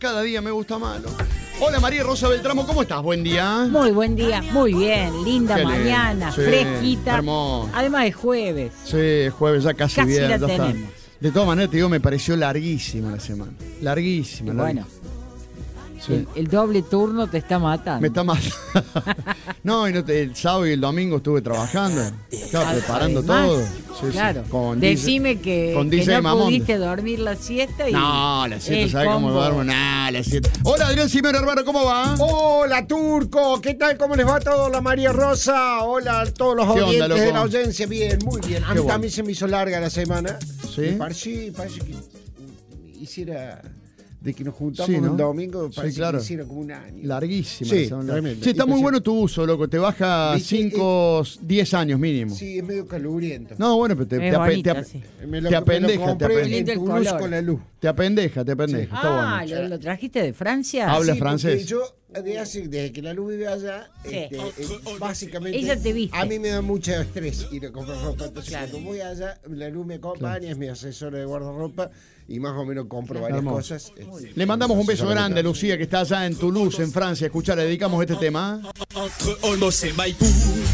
Cada día me gusta más, ¿no? Hola María Rosa Beltramo, ¿cómo estás? Buen día. Muy buen día, muy bien, linda Qué mañana, sí, fresquita. hermoso. Además es jueves. Sí, jueves ya casi Casi bien. la ya está. tenemos. De todas maneras, te digo, me pareció larguísima la semana. Larguísima. Y bueno, Sí. el doble turno te está matando. Me está matando. No, y el sábado y el domingo estuve trabajando. Estaba preparando Además, todo. Sí, sí. Claro. Con Decime DJ que no Mamonde. pudiste dormir la siesta y. No, la siesta, el ¿sabes cómo combo. duermo? Nah, la siesta. Hola Adrián Simero, hermano, ¿cómo va? Hola Turco, ¿qué tal? ¿Cómo les va a todos? La María Rosa, hola a todos los ¿Qué onda, oyentes de loco? la audiencia, bien, muy bien. A Qué mí bueno. también se me hizo larga la semana. ¿Sí? Me parece que hiciera, de que nos juntamos Sí, ¿no? el domingo, Sí, parece claro. que hiciera como un año. Larguísima. Sí, la semana. tremendo. Sí, está muy Impresionante. bueno tu uso, loco. Te baja ¿Viste? 5, 10 años mínimo. Sí, es medio caluriento. No, bueno, pero Es bonito, sí. Me apendeja, compré te en apendeja. Toulouse El color. con la luz. te apendeja. Está Ah, bueno. ¿lo trajiste de Francia? Habla Sí, francés. porque yo, desde que la luz vive allá, Sí. básicamente, Ella te viste. a mí me da mucho estrés ir a comprar ropa. Entonces, Claro. cuando voy allá, la luz me acompaña, es mi asesora de guardarropa y más o menos compro varias Hermoso. cosas. Le mandamos un beso Asesora de grande a todo. Lucía, que está allá en Toulouse, en Francia. Escucha, le dedicamos este tema. Entre Olmos et Maipú.